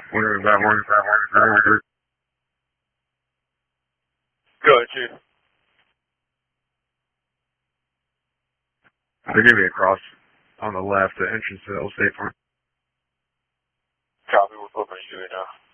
Where is that one? Go ahead, Chief. They're going to be across on the left, the entrance to the old State Farm. Copy, we're flipping you to it now.